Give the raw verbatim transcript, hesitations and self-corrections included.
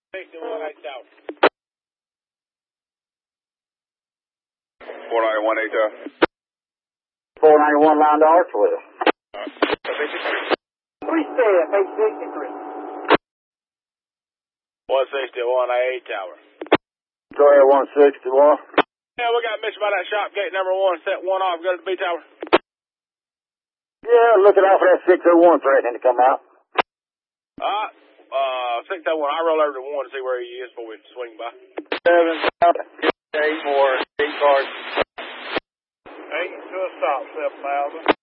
sixty-one, eight tower. four ninety-one, eight tower. four ninety-one line to Archwell. Three staff, eight sixty-three. one sixty-one, eight tower. Go ahead, one sixty-one. Yeah, we got a mission by that shop gate number one, set one off, go to the B tower. Yeah, looking out for that six oh one threatening to come out. Alright, uh, six oh one, I'll roll over to one to see where he is before we swing by. Seven, eight more, eight cars. Eight to a stop, seven thousand.